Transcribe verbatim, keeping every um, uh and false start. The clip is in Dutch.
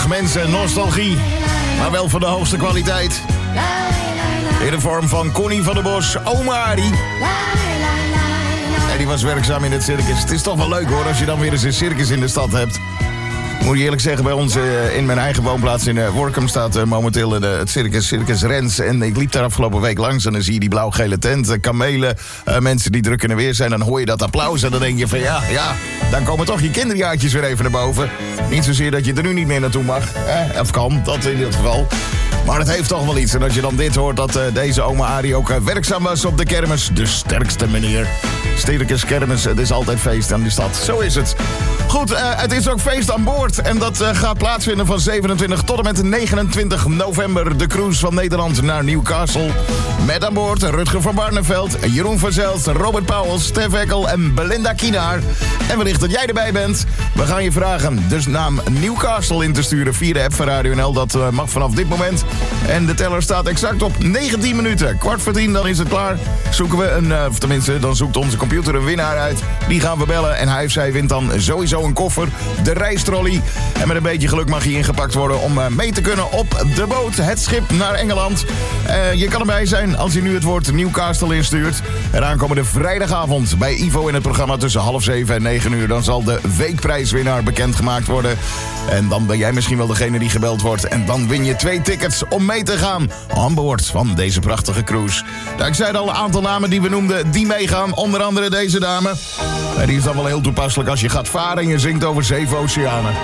mensen, nostalgie. Maar wel van de hoogste kwaliteit. In de vorm van Connie van der Bos, oma Arie. En die was werkzaam in het circus. Het is toch wel leuk hoor, als je dan weer eens een circus in de stad hebt. Moet je eerlijk zeggen, bij ons uh, in mijn eigen woonplaats in uh, Workum staat uh, momenteel uh, het circus, Circus Rens. En ik liep daar afgelopen week langs en dan zie je die blauw-gele tent, uh, kamelen, uh, mensen die druk in de weer zijn. Dan hoor je dat applaus en dan denk je van ja, ja, dan komen toch je kinderjaartjes weer even naar boven. Niet zozeer dat je er nu niet meer naartoe mag, eh, of kan, dat in dit geval. Maar het heeft toch wel iets. En als je dan dit hoort, dat uh, deze oma Arie ook uh, werkzaam was op de kermis. De sterkste meneer. Circus kermis, het is altijd feest aan die stad. Zo is het. Goed, uh, het is ook feest aan boord. En dat uh, gaat plaatsvinden van zevenentwintig tot en met negenentwintig november. De cruise van Nederland naar Newcastle. Met aan boord Rutger van Barneveld, Jeroen van Zelst, Robert Pauwels, Stef Eckel en Belinda Kienaar. En wellicht dat jij erbij bent. We gaan je vragen dus naam Newcastle in te sturen via de app van Radio N L. Dat uh, mag vanaf dit moment. En de teller staat exact op negentien minuten. Kwart voor tien, dan is het klaar. Zoeken we een, uh, of tenminste, dan zoekt onze computer een winnaar uit. Die gaan we bellen en hij of zij wint dan sowieso een koffer, de reistrolley. En met een beetje geluk mag hij ingepakt worden om uh, mee te kunnen op de boot, het schip naar Engeland. Uh, je kan erbij zijn als je nu het woord Newcastle instuurt. En aankomende vrijdagavond bij Ivo in het programma tussen half zeven en negen uur. Dan zal de weekprijswinnaar bekendgemaakt worden. En dan ben jij misschien wel degene die gebeld wordt. En dan win je twee tickets om mee te gaan aan boord van deze prachtige cruise. Nou, ik zei al een aantal namen die we noemden die meegaan. Onder andere deze dame. En die is dan wel heel toepasselijk als je gaat varen en je zingt over zeven oceanen.